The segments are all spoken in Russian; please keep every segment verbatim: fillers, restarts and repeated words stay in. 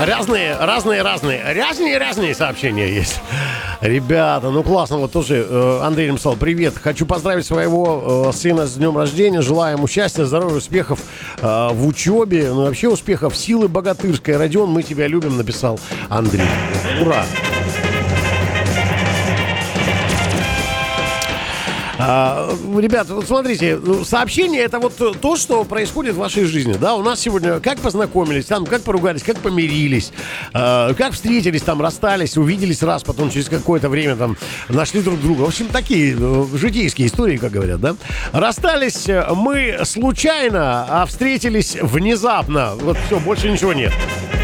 Разные, разные, разные, разные, разные сообщения есть. Ребята, ну классно, вот тоже э, Андрей написал: привет, хочу поздравить своего э, сына с днем рождения, желаю ему счастья, здоровья, успехов э, в учебе, ну вообще успехов, силы богатырской. Родион, мы тебя любим, написал Андрей. Ура! А, ребята, вот смотрите, сообщение — это вот то, что происходит в вашей жизни, да, у нас сегодня как познакомились, там, как поругались, как помирились, э, как встретились, там, расстались, увиделись раз, потом через какое-то время там нашли друг друга, в общем, такие э, житейские истории, как говорят, да. Расстались мы случайно, а встретились внезапно, вот все, больше ничего нет.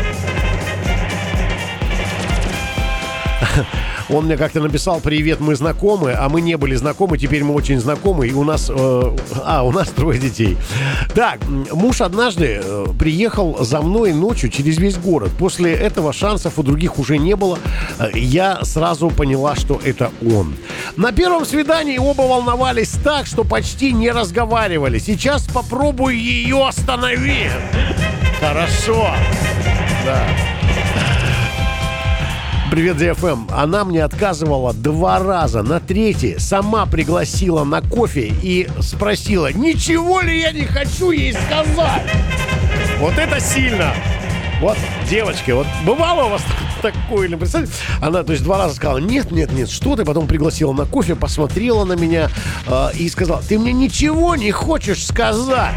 Он мне как-то написал: привет, мы знакомы, а мы не были знакомы, теперь мы очень знакомы, и у нас, э, а, у нас трое детей. Так, муж однажды э, приехал за мной ночью через весь город. После этого шансов у других уже не было. Э, я сразу поняла, что это он. На первом свидании оба волновались так, что почти не разговаривали. Сейчас попробуй ее остановить. Хорошо. Да. Привет, ди эф эм. Она мне отказывала два раза. На третий сама пригласила на кофе и спросила, ничего ли я не хочу ей сказать. Вот это сильно. Вот, девочки, вот бывало у вас такое, представьте? Она, то есть, два раза сказала: нет, нет, нет, что ты? Потом пригласила на кофе, посмотрела на меня э, и сказала: ты мне ничего не хочешь сказать.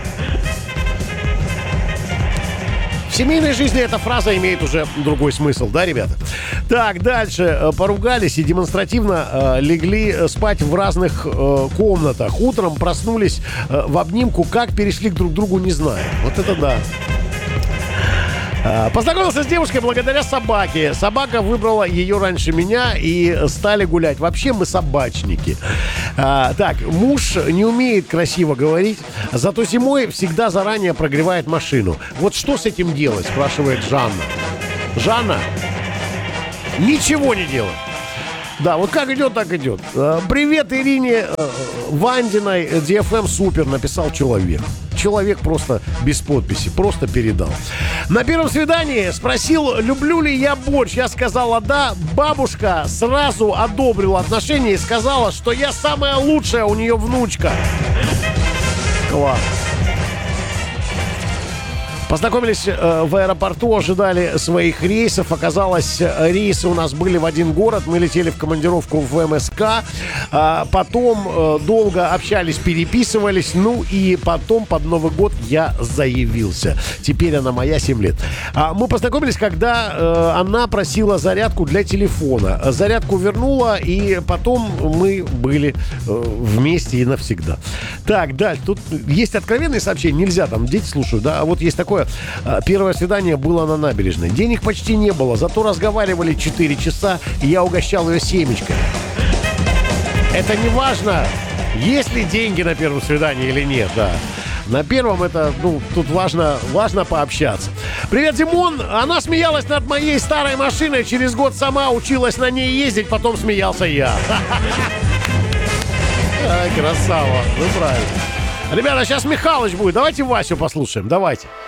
В семейной жизни эта фраза имеет уже другой смысл, да, ребята? Так, дальше. Поругались и демонстративно э, легли спать в разных э, комнатах. Утром проснулись э, в обнимку. Как перешли к друг другу, не знаю. Вот это да. Познакомился с девушкой благодаря собаке. Собака выбрала ее раньше меня и стали гулять. Вообще мы собачники. а, Так, муж не умеет красиво говорить, зато зимой всегда заранее прогревает машину. Вот что с этим делать, спрашивает Жанна. Жанна, ничего не делать. Да, вот как идет, так идет. Привет Ирине Вандиной, ди эф эм супер, написал человек. Человек просто без подписи, просто передал. На первом свидании спросил, люблю ли я борщ. Я сказала да. Бабушка сразу одобрила отношения и сказала, что я самая лучшая у нее внучка. Класс. Познакомились э, в аэропорту, ожидали своих рейсов. Оказалось, рейсы у нас были в один город. Мы летели в командировку в эм эс ка. А потом э, долго общались, переписывались. Ну и потом под Новый год я заявился. Теперь она моя, семь лет. А мы познакомились, когда э, она просила зарядку для телефона. Зарядку вернула, и потом мы были э, вместе и навсегда. Так, дальше. Тут есть откровенные сообщения. Нельзя, там дети слушают, да. А вот есть такое. Первое свидание было на набережной. Денег почти не было, зато разговаривали четыре часа, и я угощал ее семечками. Это не важно, есть ли деньги на первом свидании или нет, да. На первом это, ну, тут важно, важно пообщаться. Привет, Димон. Она смеялась над моей старой машиной. Через год сама училась на ней ездить, потом смеялся я. Ай, красава. Ну, правильно. Ребята, сейчас Михалыч будет. Давайте Васю послушаем. Давайте.